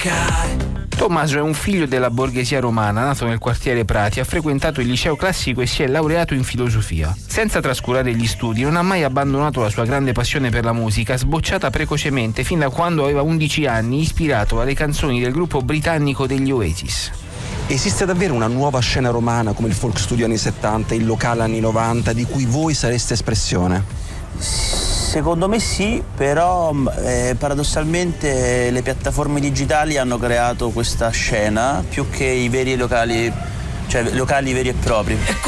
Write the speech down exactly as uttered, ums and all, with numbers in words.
dimenticare. Tommaso è un figlio della borghesia romana, nato nel quartiere Prati, ha frequentato il liceo classico e si è laureato in filosofia. Senza trascurare gli studi, non ha mai abbandonato la sua grande passione per la musica, sbocciata precocemente fin da quando aveva undici anni, ispirato alle canzoni del gruppo britannico degli Oasis. Esiste davvero una nuova scena romana come il folk studio anni settanta, il locale anni novanta, di cui voi sareste espressione? Secondo me sì, però eh, paradossalmente le piattaforme digitali hanno creato questa scena più che i veri locali, cioè locali veri e propri.